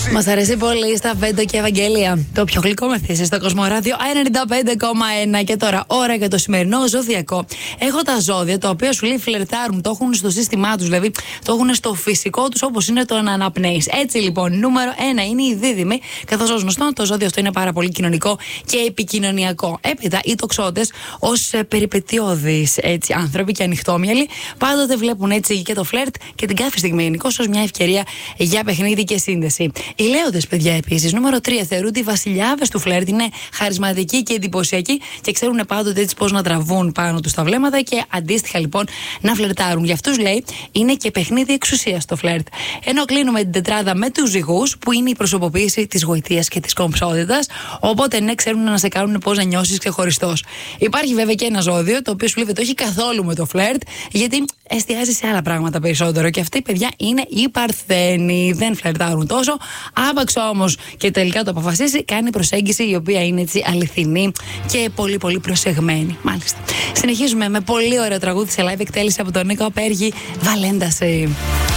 Μας αρέσει πολύ στα Βέντο και Ευαγγέλια. Το πιο γλυκό μεθύσι στο Κοσμοράδιο 95,1. Και τώρα, ώρα για το σημερινό ζωδιακό. Έχω τα ζώδια τα οποία σου λέει φλερτάρουν, το έχουν στο σύστημά τους, δηλαδή το έχουν στο φυσικό τους, όπως είναι το να αναπνέεις. Έτσι λοιπόν, νούμερο 1 είναι οι δίδυμοι, καθώς ως γνωστό το ζώδιο αυτό είναι πάρα πολύ κοινωνικό και επικοινωνιακό. Έπειτα, οι τοξότες ως περιπετειώδεις άνθρωποι και ανοιχτόμυαλοι, πάντοτε βλέπουν έτσι και το φλερτ και την κάθε στιγμή γενικώς ως μια ευκαιρία για παιχνίδι και σύνδεση. Οι Λέοντες, παιδιά, επίσης, νούμερο 3, θεωρούνται οι βασιλιάδες του φλερτ, είναι χαρισματικοί και εντυπωσιακοί και ξέρουν πάντοτε έτσι πώς να τραβούν πάνω τους τα βλέμματα και αντίστοιχα λοιπόν να φλερτάρουν. Για αυτούς, λέει, είναι και παιχνίδι εξουσίας το φλερτ. Ενώ κλείνουμε την τετράδα με τους Ζυγούς, που είναι η προσωποποίηση της γοητείας και της κομψότητας, οπότε ναι, ξέρουν να σε κάνουν πώς να νιώσεις ξεχωριστός. Υπάρχει βέβαια και ένα ζώδιο το οποίο σου λέει δεν το έχει καθόλου με το φλερτ, γιατί εστιάζει σε άλλα πράγματα περισσότερο. Και αυτοί, παιδιά, είναι οι Παρθένοι. Δεν φλερτάρουν τόσο. Άπαξ όμως και τελικά το αποφασίσει, κάνει προσέγγιση η οποία είναι έτσι αληθινή και πολύ πολύ προσεγμένη. Μάλιστα. Συνεχίζουμε με πολύ ωραίο τραγούδι σε live εκτέλεση από τον Νίκο Απέργη, Βαλένταση.